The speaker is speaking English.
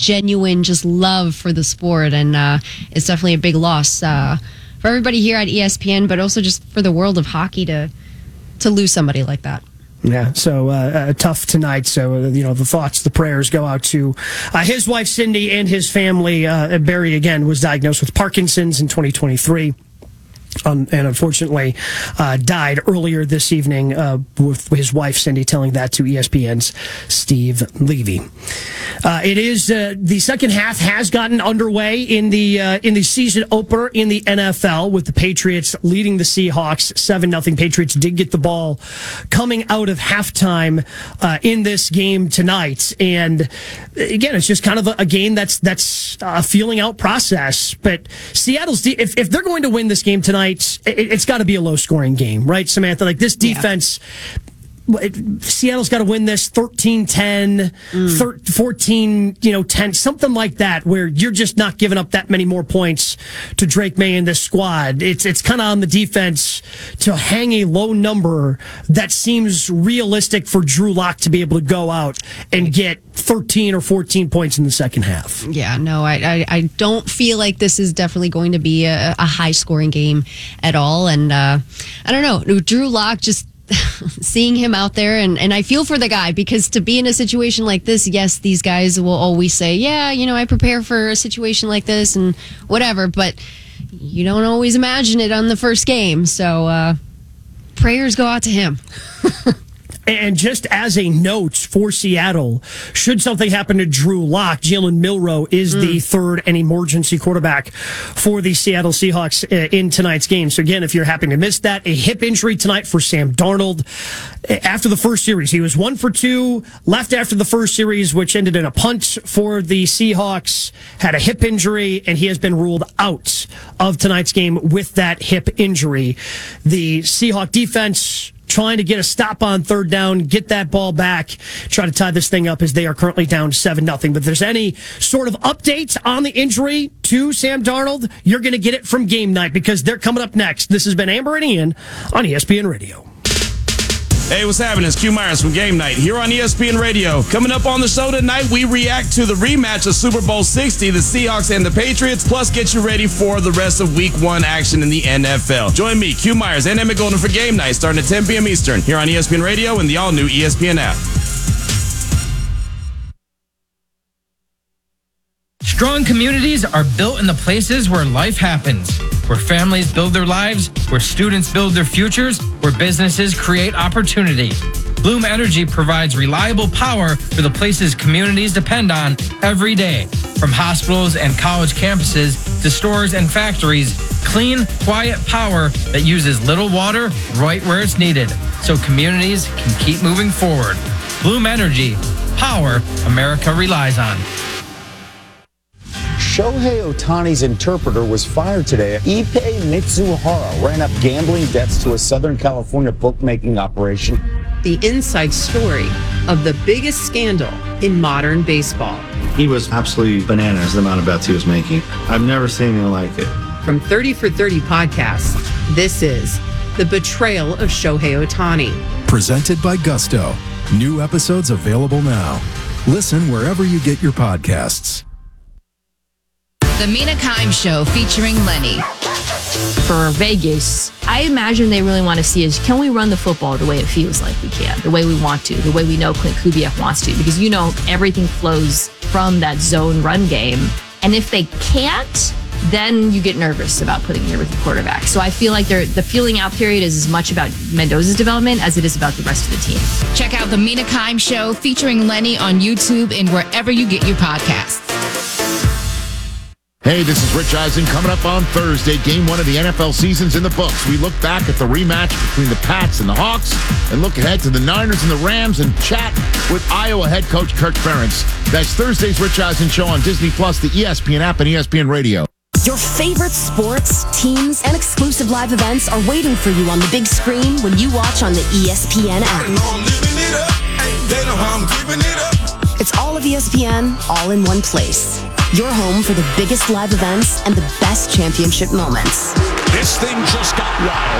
genuine just love for the sport, and it's definitely a big loss for everybody here at ESPN, but also just for the world of hockey to lose somebody like that. Yeah, so tough tonight. So, the thoughts, the prayers go out to his wife, Cindy, and his family. Barry, again, was diagnosed with Parkinson's in 2023. And unfortunately died earlier this evening with his wife, Cindy, telling that to ESPN's Steve Levy. It is the second half has gotten underway in the season opener in the NFL with the Patriots leading the Seahawks 7-0. Patriots did get the ball coming out of halftime in this game tonight. And again, it's just kind of a game that's a feeling out process. But Seattle's if they're going to win this game tonight, it's got to be a low-scoring game, right, Samantha? Like, this defense, Seattle's got to win this 13-10, 14-10, something like that, where you're just not giving up that many more points to Drake May and this squad. It's kind of on the defense to hang a low number that seems realistic for Drew Lock to be able to go out and get 13 or 14 points in the second half. Yeah, no, I don't feel like this is definitely going to be a high-scoring game at all. And I don't know, Drew Lock, just seeing him out there, and I feel for the guy, because to be in a situation like this, yes, these guys will always say, yeah, I prepare for a situation like this and whatever, but you don't always imagine it on the first game. So prayers go out to him. And just as a note for Seattle, should something happen to Drew Lock, Jalen Milroe is the third and emergency quarterback for the Seattle Seahawks in tonight's game. So again, if you're happy to miss that, a hip injury tonight for Sam Darnold. After the first series, he was 1 for 2, left after the first series, which ended in a punt for the Seahawks, had a hip injury, and he has been ruled out of tonight's game with that hip injury. The Seahawk defense trying to get a stop on third down, get that ball back, try to tie this thing up as they are currently down 7-0. But if there's any sort of updates on the injury to Sam Darnold, you're going to get it from Game Night, because they're coming up next. This has been Amber and Ian on ESPN Radio. Hey, what's happening? It's Q Myers from Game Night here on ESPN Radio. Coming up on the show tonight, we react to the rematch of Super Bowl 60, the Seahawks and the Patriots, plus get you ready for the rest of Week 1 action in the NFL. Join me, Q Myers, and Emmett Golden for Game Night starting at 10 p.m. Eastern here on ESPN Radio and the all-new ESPN app. Strong communities are built in the places where life happens, where families build their lives, where students build their futures, where businesses create opportunity. Bloom Energy provides reliable power for the places communities depend on every day. From hospitals and college campuses to stores and factories, clean, quiet power that uses little water right where it's needed, so communities can keep moving forward. Bloom Energy, power America relies on. Shohei Ohtani's interpreter was fired today. Ippei Mitsuhara ran up gambling debts to a Southern California bookmaking operation. The inside story of the biggest scandal in modern baseball. He was absolutely bananas, the amount of bets he was making. I've never seen anything like it. From 30 for 30 podcasts, this is The Betrayal of Shohei Ohtani. Presented by Gusto. New episodes available now. Listen wherever you get your podcasts. The Mina Kimes Show featuring Lenny. For Vegas, I imagine they really want to see is, can we run the football the way it feels like we can, the way we want to, the way we know Clint Kubiak wants to, because everything flows from that zone run game. And if they can't, then you get nervous about putting your rookie quarterback. So I feel like the feeling out period is as much about Mendoza's development as it is about the rest of the team. Check out The Mina Kimes Show featuring Lenny on YouTube and wherever you get your podcasts. Hey, this is Rich Eisen. Coming up on Thursday, Game 1 of the NFL season's in the books. We look back at the rematch between the Pats and the Hawks and look ahead to the Niners and the Rams and chat with Iowa head coach Kirk Ferentz. That's Thursday's Rich Eisen Show on Disney+, the ESPN app, and ESPN Radio. Your favorite sports, teams, and exclusive live events are waiting for you on the big screen when you watch on the ESPN app. It's all of ESPN, all in one place. Your home for the biggest live events and the best championship moments. This thing just got wild.